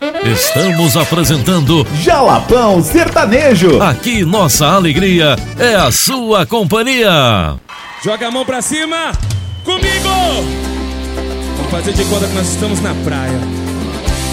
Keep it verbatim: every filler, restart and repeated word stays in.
Estamos apresentando Jalapão Sertanejo. Aqui nossa alegria é a sua companhia. Joga a mão pra cima, comigo! Vamos fazer de conta que nós estamos na praia.